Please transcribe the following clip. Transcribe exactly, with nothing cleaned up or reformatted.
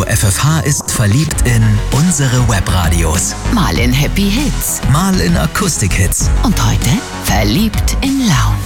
F F H ist verliebt in unsere Webradios. Mal in Happy Hits. Mal in Akustik-Hits. Und heute verliebt in Lounge.